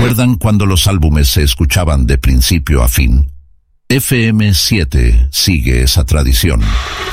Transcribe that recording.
¿Recuerdan cuando los álbumes se escuchaban de principio a fin? FM7 sigue esa tradición.